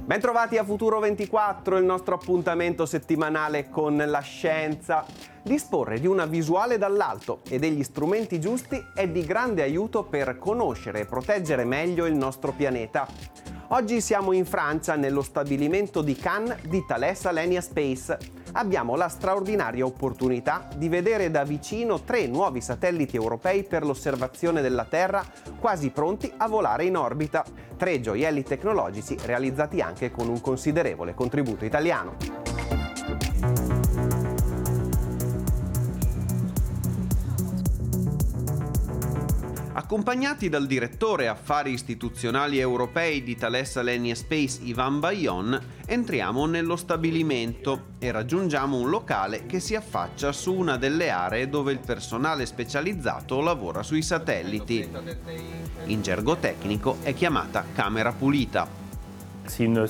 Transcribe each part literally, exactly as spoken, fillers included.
Bentrovati a Futuro ventiquattro, il nostro appuntamento settimanale con la scienza. Disporre di una visuale dall'alto e degli strumenti giusti è di grande aiuto per conoscere e proteggere meglio il nostro pianeta. Oggi siamo in Francia, nello stabilimento di Cannes di Thales Alenia Space. Abbiamo la straordinaria opportunità di vedere da vicino tre nuovi satelliti europei per l'osservazione della Terra, quasi pronti a volare in orbita. Tre gioielli tecnologici realizzati anche con un considerevole contributo italiano. Accompagnati dal direttore affari istituzionali europei di Thales Alenia Space, Yvan Baillon, entriamo nello stabilimento e raggiungiamo un locale che si affaccia su una delle aree dove il personale specializzato lavora sui satelliti. In gergo tecnico è chiamata camera pulita. È una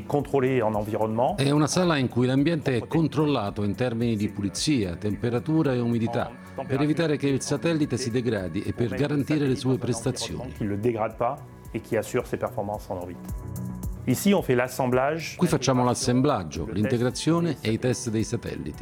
sala in cui l'ambiente è controllato in termini di pulizia, temperatura e umidità, per evitare che il satellite si degradi e per garantire le sue prestazioni. Qui facciamo l'assemblaggio, l'integrazione e i test dei satelliti.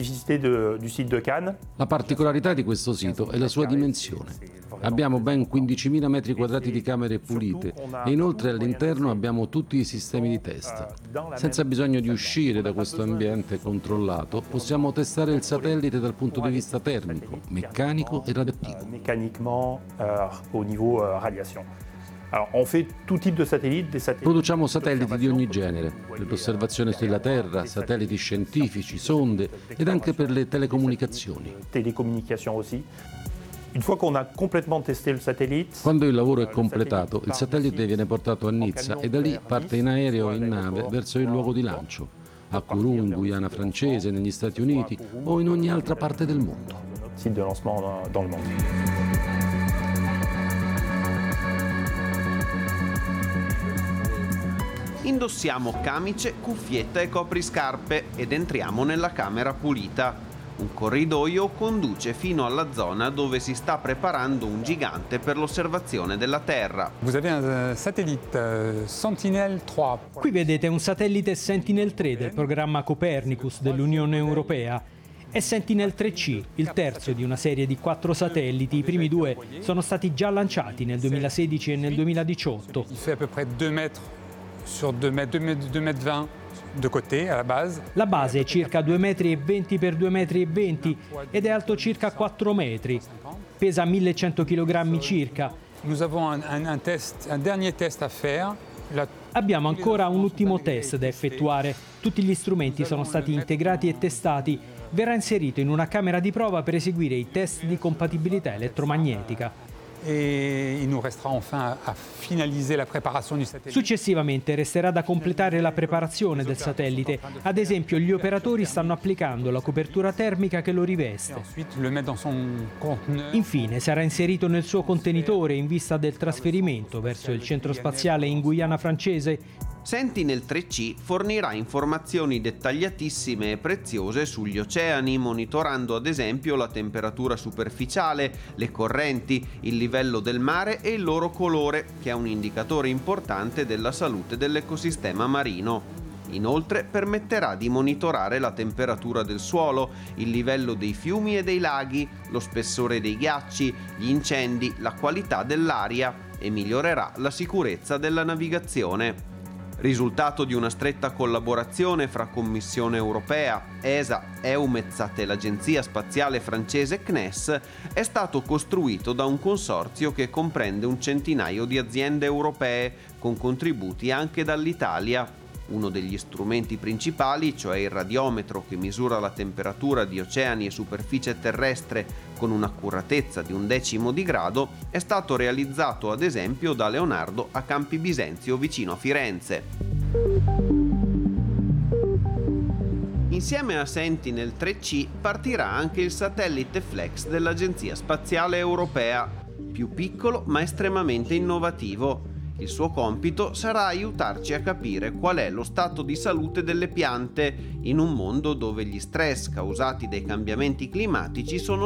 La particolarità di questo sito è la sua dimensione. Abbiamo ben quindicimila metri quadrati di camere pulite e inoltre all'interno abbiamo tutti i sistemi di test. Senza bisogno di uscire da questo ambiente controllato, possiamo testare il satellite dal punto di vista termico, meccanico e radioattivo. Produciamo satelliti di ogni genere, per l'osservazione della Terra, satelliti scientifici, sonde ed anche per le telecomunicazioni. Quando il lavoro è completato, il satellite viene portato a Nizza e da lì parte in aereo o in nave verso il luogo di lancio, a Kourou, in Guyana francese, negli Stati Uniti o in ogni altra parte del mondo. Indossiamo camice, cuffietta e copriscarpe ed entriamo nella camera pulita. Un corridoio conduce fino alla zona dove si sta preparando un gigante per l'osservazione della Terra. Vous avez un satellite Sentinel tre. Qui vedete un satellite Sentinel tre del programma Copernicus dell'Unione Europea. È Sentinel tre C, il terzo di una serie di quattro satelliti. I primi due sono stati già lanciati nel duemilasedici e nel duemiladiciotto. Il fait à peu près deux mètres sur deux mètres, deux mètres vingt. De côté, à la base. La base è circa due metri e venti per due metri e venti ed è alto circa quattro metri. Pesa millecento chilogrammi circa. Nous avons un, un, un, test, un dernier test à faire. La... Abbiamo ancora un ultimo test da effettuare. Tutti gli strumenti sono stati integrati e testati. Verrà inserito in una camera di prova per eseguire i test di compatibilità elettromagnetica. E il nous restera enfin a finaliser la preparazione du satellite. Successivamente resterà da completare la preparazione del satellite. Ad esempio, gli operatori stanno applicando la copertura termica che lo riveste. Infine sarà inserito nel suo contenitore in vista del trasferimento verso il centro spaziale in Guyana francese. Sentinel tre C fornirà informazioni dettagliatissime e preziose sugli oceani, monitorando ad esempio la temperatura superficiale, le correnti, il livello del mare e il loro colore, che è un indicatore importante della salute dell'ecosistema marino. Inoltre permetterà di monitorare la temperatura del suolo, il livello dei fiumi e dei laghi, lo spessore dei ghiacci, gli incendi, la qualità dell'aria e migliorerà la sicurezza della navigazione. Risultato di una stretta collaborazione fra Commissione Europea, E S A, EUMETSAT e l'Agenzia Spaziale francese C N E S, è stato costruito da un consorzio che comprende un centinaio di aziende europee, con contributi anche dall'Italia. Uno degli strumenti principali, cioè il radiometro che misura la temperatura di oceani e superficie terrestre con un'accuratezza di un decimo di grado, è stato realizzato ad esempio da Leonardo a Campi Bisenzio vicino a Firenze. Insieme a Sentinel tre C partirà anche il satellite Flex dell'Agenzia Spaziale Europea, più piccolo ma estremamente innovativo. Il suo compito sarà aiutarci a capire qual è lo stato di salute delle piante in un mondo dove gli stress causati dai cambiamenti climatici sono